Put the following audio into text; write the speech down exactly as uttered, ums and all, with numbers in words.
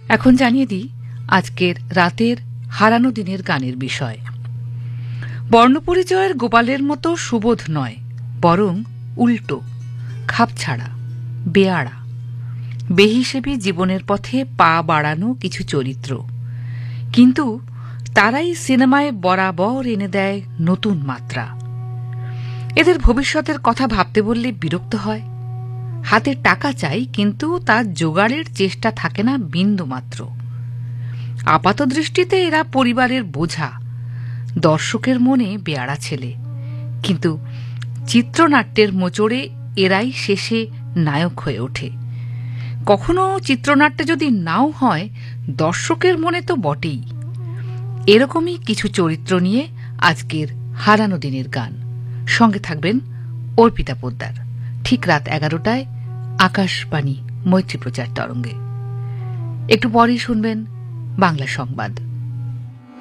এখন জানিয়ে দিই আজকের রাতের হারানো দিনের গানের বিষয়। বর্ণপরিচয়ের গোপালের মতো সুবোধ নয়, বরং উল্টো, খাপছাড়া, বেয়াড়া, বেহিসেবি জীবনের পথে পা বাড়ানো কিছু চরিত্র। কিন্তু তারাই সিনেমায় বরাবর এনে দেয় নতুন মাত্রা। এদের ভবিষ্যতের কথা ভাবতে বললে বিরক্ত হয়। হাতে টাকা চাই, কিন্তু তার জোগাড়ের চেষ্টা থাকে না বিন্দুমাত্র। আপাত দৃষ্টিতে এরা পরিবারের বোঝা, দর্শকের মনে বেয়াড়া ছেলে। কিন্তু চিত্রনাট্যের মোচড়ে এরাই শেষে নায়ক হয়ে ওঠে। কখনো চিত্রনাট্যে যদি নাও হয়, দর্শকের মনে তো বটেই। এরকমই কিছু চরিত্র নিয়ে আজকের হারানো দিনের গান। সঙ্গে থাকবেন অর্পিতা পোদ্দার। ঠিক রাত এগারোটায় আকাশবাণী মৈত্রী প্রচার তরঙ্গে। একটু পরেই শুনবেন বাংলা সংবাদ।